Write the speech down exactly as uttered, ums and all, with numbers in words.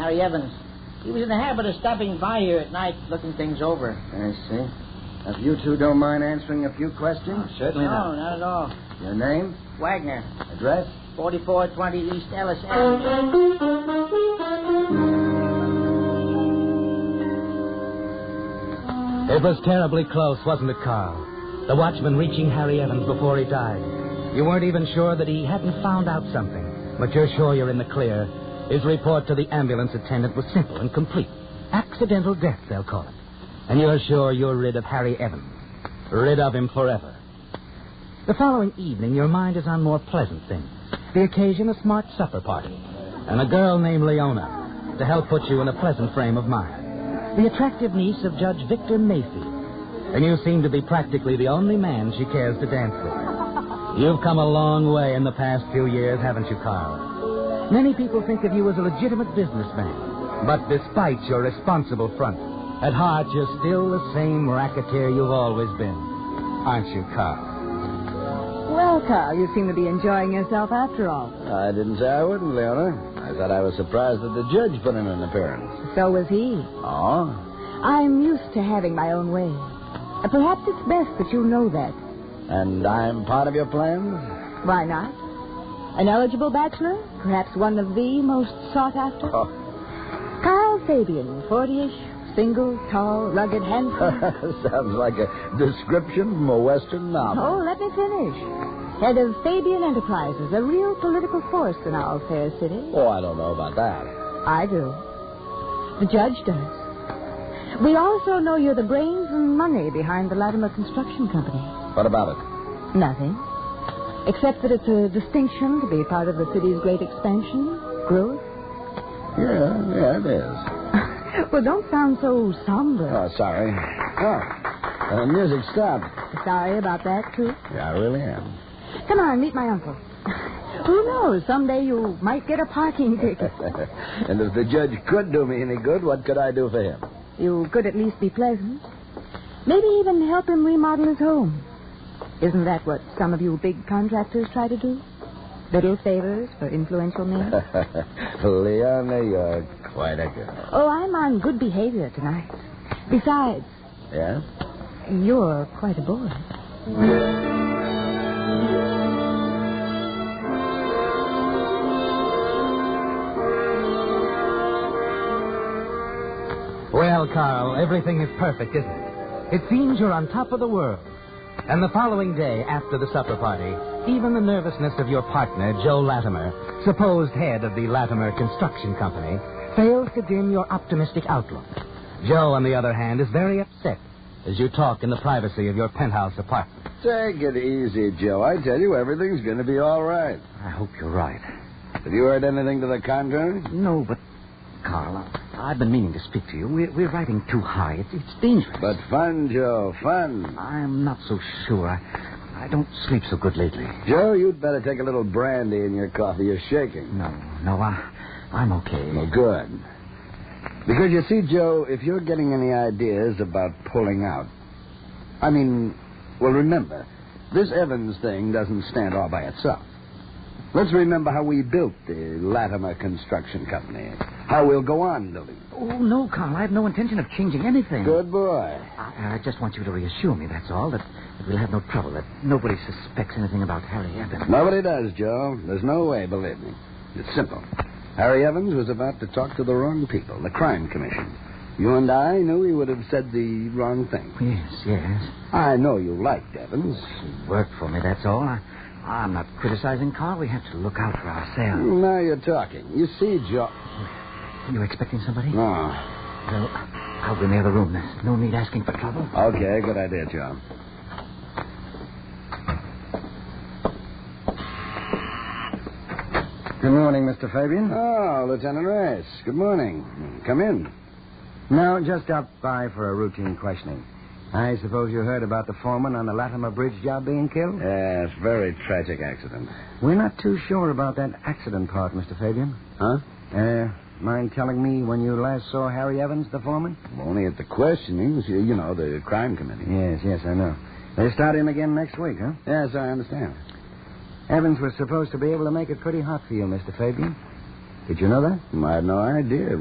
Harry Evans. He was in the habit of stopping by here at night looking things over. I see. If you two don't mind answering a few questions? Oh, certainly no, not. No, not at all. Your name? Wagner. Address? forty-four twenty East Ellis Avenue. It was terribly close, wasn't it, Carl? The watchman reaching Harry Evans before he died. You weren't even sure that he hadn't found out something, but you're sure you're in the clear. His report to the ambulance attendant was simple and complete. Accidental death, they'll call it. And you're sure you're rid of Harry Evans. Rid of him forever. The following evening, your mind is on more pleasant things. The occasion, a smart supper party. And a girl named Leona to help put you in a pleasant frame of mind. The attractive niece of Judge Victor Mayfield. And you seem to be practically the only man she cares to dance with. You've come a long way in the past few years, haven't you, Carl? Many people think of you as a legitimate businessman. But despite your responsible front, at heart you're still the same racketeer you've always been. Aren't you, Carl? Well, Carl, you seem to be enjoying yourself after all. I didn't say I wouldn't, Leona. I thought I was surprised that the judge put in an appearance. So was he. Oh? I'm used to having my own way. Uh, perhaps it's best that you know that. And I'm part of your plans? Why not? An eligible bachelor? Perhaps one of the most sought after? Oh. Carl Fabian, forty-ish, single, tall, rugged, handsome. Sounds like a description from a Western novel. Oh, let me finish. Head of Fabian Enterprises, a real political force in our fair city. Oh, I don't know about that. I do. The judge does. We also know you're the brains and money behind the Latimer Construction Company. What about it? Nothing. Except that it's a distinction to be part of the city's great expansion, growth. Yeah, yeah, it is. Well, don't sound so somber. Oh, sorry. Oh, the music stopped. Sorry about that, too. Yeah, I really am. Come on, meet my uncle. Who knows? Someday you might get a parking ticket. And if the judge could do me any good, what could I do for him? You could at least be pleasant. Maybe even help him remodel his home. Isn't that what some of you big contractors try to do? Little favors for influential men? Leona, you're quite a girl. Oh, I'm on good behavior tonight. Besides... Yeah? You're quite a boy. Well, Carl, everything is perfect, isn't it? It seems you're on top of the world. And the following day, after the supper party, even the nervousness of your partner, Joe Latimer, supposed head of the Latimer Construction Company, fails to dim your optimistic outlook. Joe, on the other hand, is very upset as you talk in the privacy of your penthouse apartment. Take it easy, Joe. I tell you, everything's going to be all right. I hope you're right. Have you heard anything to the contrary? No, but, Carl, I've been meaning to speak to you. We're, we're riding too high. It's, it's dangerous. But fun, Joe, fun. I'm not so sure. I, I don't sleep so good lately. Joe, you'd better take a little brandy in your coffee. You're shaking. No, no, I, I'm okay. Well, good. Because, you see, Joe, if you're getting any ideas about pulling out... I mean, well, remember, this Evans thing doesn't stand all by itself. Let's remember how we built the Latimer Construction Company. How we'll go on building it. Oh, no, Carl. I have no intention of changing anything. Good boy. I, I just want you to reassure me, that's all, that, that we'll have no trouble, that nobody suspects anything about Harry Evans. Nobody does, Joe. There's no way, believe me. It's simple. Harry Evans was about to talk to the wrong people, the Crime Commission. You and I knew he would have said the wrong thing. Yes, yes. I know you liked Evans. He worked for me, that's all. I... I'm not criticizing Carl. We have to look out for ourselves. Now you're talking. You see, Joe... Are you expecting somebody? No. Well, I'll go near the room. There's no need asking for trouble. Okay, good idea, Joe. Good morning, Mister Fabian. Oh, Lieutenant Rice. Good morning. Come in. No, just stopped by for a routine questioning. I suppose you heard about the foreman on the Latimer Bridge job being killed? Yes, very tragic accident. We're not too sure about that accident part, Mister Fabian. Huh? Uh, mind telling me when you last saw Harry Evans, the foreman? Well, only at the questionings, you, you know, the crime committee. Yes, yes, I know. They start him again next week, huh? Yes, I understand. Evans was supposed to be able to make it pretty hot for you, Mister Fabian. Did you know that? I had no idea.